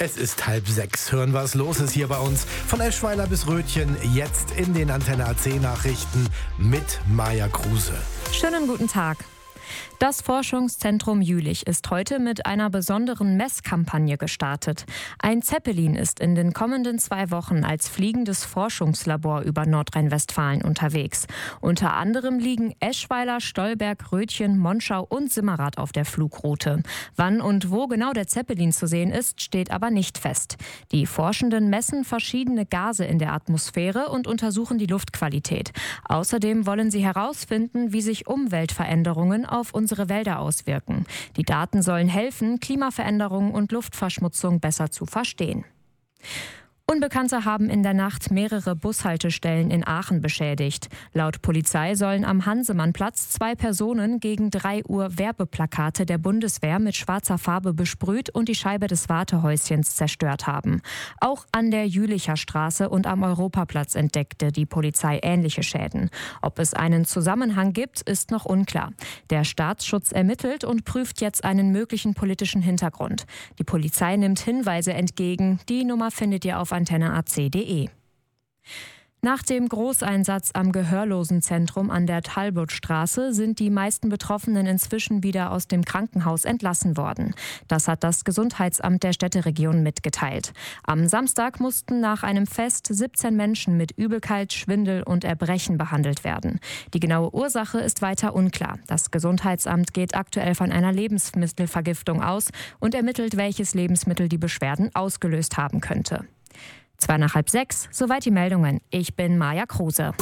Es ist 5:30. Hören, was los ist hier bei uns. Von Eschweiler bis Rötchen, jetzt in den Antenne AC Nachrichten mit Maja Kruse. Schönen guten Tag. Das Forschungszentrum Jülich ist heute mit einer besonderen Messkampagne gestartet. Ein Zeppelin ist in den kommenden 2 Wochen als fliegendes Forschungslabor über Nordrhein-Westfalen unterwegs. Unter anderem liegen Eschweiler, Stolberg, Rötchen, Monschau und Simmerath auf der Flugroute. Wann und wo genau der Zeppelin zu sehen ist, steht aber nicht fest. Die Forschenden messen verschiedene Gase in der Atmosphäre und untersuchen die Luftqualität. Außerdem wollen sie herausfinden, wie sich Umweltveränderungen auf unsere Wälder auswirken. Die Daten sollen helfen, Klimaveränderungen und Luftverschmutzung besser zu verstehen. Unbekannte haben in der Nacht mehrere Bushaltestellen in Aachen beschädigt. Laut Polizei sollen am Hansemannplatz 2 Personen gegen 3 Uhr Werbeplakate der Bundeswehr mit schwarzer Farbe besprüht und die Scheibe des Wartehäuschens zerstört haben. Auch an der Jülicher Straße und am Europaplatz entdeckte die Polizei ähnliche Schäden. Ob es einen Zusammenhang gibt, ist noch unklar. Der Staatsschutz ermittelt und prüft jetzt einen möglichen politischen Hintergrund. Die Polizei nimmt Hinweise entgegen. Die Nummer findet ihr auf antenneac.de. Nach dem Großeinsatz am Gehörlosenzentrum an der Talbotstraße sind die meisten Betroffenen inzwischen wieder aus dem Krankenhaus entlassen worden. Das hat das Gesundheitsamt der Städteregion mitgeteilt. Am Samstag mussten nach einem Fest 17 Menschen mit Übelkeit, Schwindel und Erbrechen behandelt werden. Die genaue Ursache ist weiter unklar. Das Gesundheitsamt geht aktuell von einer Lebensmittelvergiftung aus und ermittelt, welches Lebensmittel die Beschwerden ausgelöst haben könnte. 5:55, soweit die Meldungen. Ich bin Maja Kruse.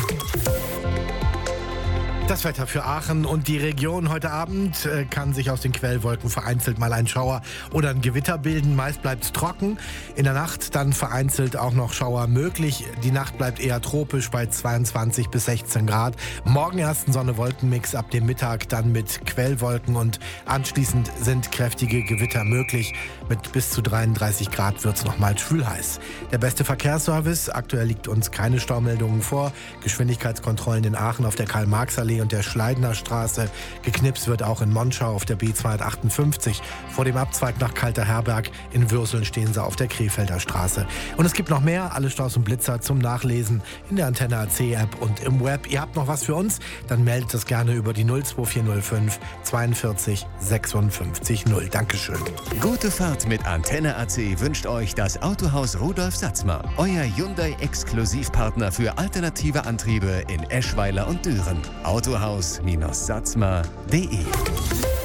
Das Wetter für Aachen und die Region heute Abend kann sich aus den Quellwolken vereinzelt mal ein Schauer oder ein Gewitter bilden. Meist bleibt es trocken. In der Nacht dann vereinzelt auch noch Schauer möglich. Die Nacht bleibt eher tropisch bei 22 bis 16 Grad. Morgen erst ein Sonne-Wolken-Mix, ab dem Mittag dann mit Quellwolken und anschließend sind kräftige Gewitter möglich. Mit bis zu 33 Grad wird es nochmal schwül heiß. Der beste Verkehrsservice, aktuell liegt uns keine Staumeldungen vor. Geschwindigkeitskontrollen in Aachen auf der Karl-Marx-Allee und der Schleidener Straße. Geknipst wird auch in Monschau auf der B258. Vor dem Abzweig nach Kalterherberg. In Würseln stehen sie auf der Krefelder Straße. Und es gibt noch mehr, alle Staus und Blitzer zum Nachlesen in der Antenne AC App und im Web. Ihr habt noch was für uns? Dann meldet es gerne über die 02405 42 56 0. Dankeschön. Gute Fahrt mit Antenne AC wünscht euch das Autohaus Rudolf Satzmer. Euer Hyundai-Exklusivpartner für alternative Antriebe in Eschweiler und Düren. Autohaus-Satzmer.de